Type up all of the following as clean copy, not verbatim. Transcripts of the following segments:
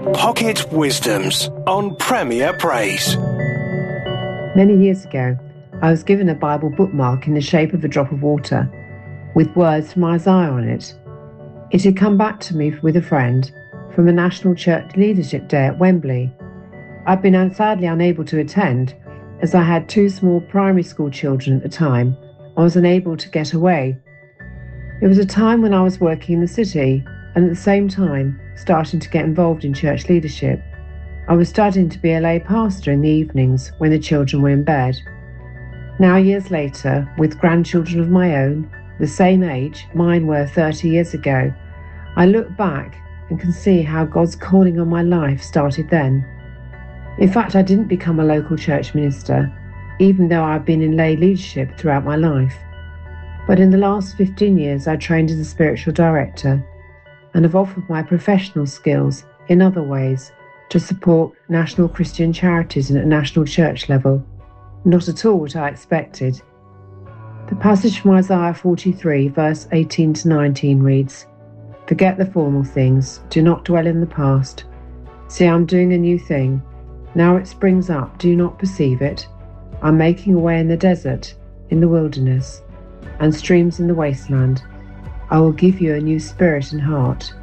Pocket Wisdoms on Premier Praise. Many years ago, I was given a Bible bookmark in the shape of a drop of water with words from Isaiah on it. It had come back to me with a friend from a National Church Leadership Day at Wembley. I'd been sadly unable to attend as I had 2 small primary school children at the time. I was unable to get away. It was a time when I was working in the city and at the same time starting to get involved in church leadership. I was studying to be a lay pastor in the evenings when the children were in bed. Now, years later, with grandchildren of my own, the same age mine were 30 years ago, I look back and can see how God's calling on my life started then. In fact, I didn't become a local church minister, even though I've been in lay leadership throughout my life. But in the last 15 years, I trained as a spiritual director and have offered my professional skills in other ways to support national Christian charities and at national church level. Not at all what I expected. The passage from Isaiah 43, verse 18 to 19 reads, "Forget the former things, do not dwell in the past. See, I'm doing a new thing. Now it springs up, do you not perceive it? I'm making a way in the desert, in the wilderness, and streams in the wasteland. I will give you a new spirit and heart."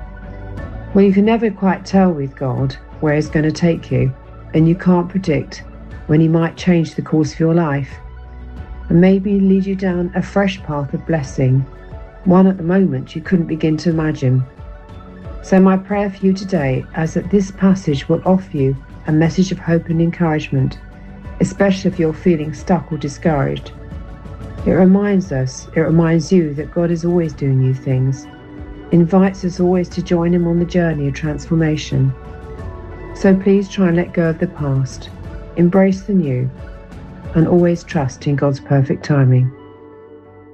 Well, you can never quite tell with God where He's going to take you, and you can't predict when He might change the course of your life, and maybe lead you down a fresh path of blessing, one at the moment you couldn't begin to imagine. So my prayer for you today is that this passage will offer you a message of hope and encouragement, especially if you're feeling stuck or discouraged. It reminds you that God is always doing new things, invites us always to join Him on the journey of transformation. So please try and let go of the past, embrace the new, and always trust in God's perfect timing.